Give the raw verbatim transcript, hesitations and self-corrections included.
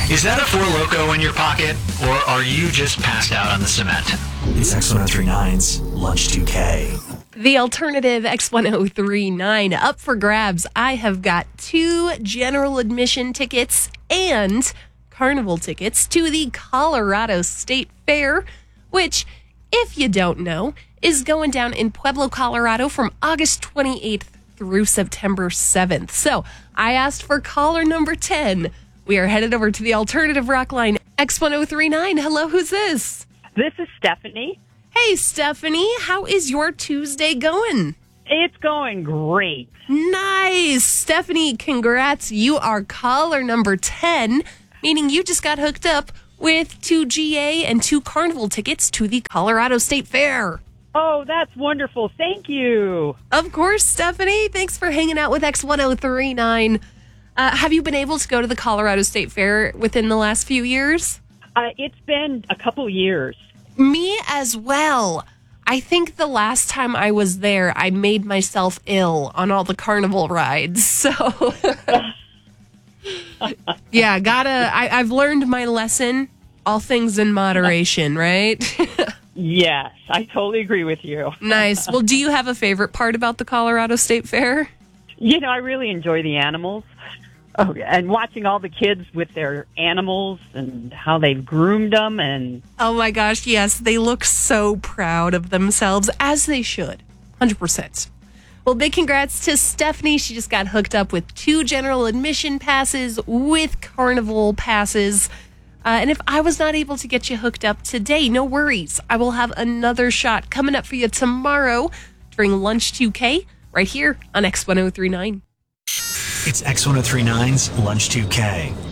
Is that a Four Loko in your pocket, or are you just passed out on the cement? It's X ten thirty-nine's Lunch two K. The alternative X ten thirty-nine up for grabs. I have got two general admission tickets and carnival tickets to the Colorado State Fair, which, if you don't know, is going down in Pueblo, Colorado from August twenty-eighth through September seventh. So I asked for caller number ten. We are headed over to the alternative rock line, X ten thirty-nine. Hello, who's this? This is Stephanie. Hey, Stephanie, how is your Tuesday going? It's going great. Nice. Stephanie, congrats. You are caller number ten, meaning you just got hooked up with two G A and two carnival tickets to the Colorado State Fair. Oh, that's wonderful. Thank you. Of course, Stephanie. Thanks for hanging out with X ten thirty-nine. Uh, have you been able to go to the Colorado State Fair within the last few years? Uh, it's been a couple years. Me as well. I think the last time I was there, I made myself ill on all the carnival rides. So, yeah, gotta. I, I've learned my lesson. All things in moderation, right? Yes, I totally agree with you. Nice. Well, do you have a favorite part about the Colorado State Fair? You know, I really enjoy the animals. Oh, and watching all the kids with their animals and how they've groomed them. And oh my gosh, yes, they look so proud of themselves, as they should. one hundred percent. Well, big congrats to Stephanie. She just got hooked up with two general admission passes with carnival passes. Uh, and if I was not able to get you hooked up today, no worries. I will have another shot coming up for you tomorrow during Lunch two K right here on X ten thirty-nine. It's X ten thirty-nine's Lunch two K.